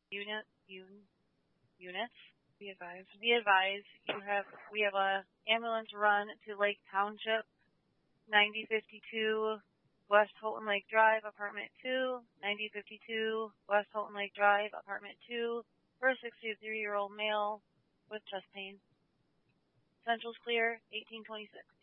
Units. Be advised. Be advised. We have a ambulance run to Lake Township, 9052 West Houghton Lake Drive, apartment 2, 9052 West Houghton Lake Drive, apartment 2, for a 63-year-old male with chest pain. Central's clear, 1826.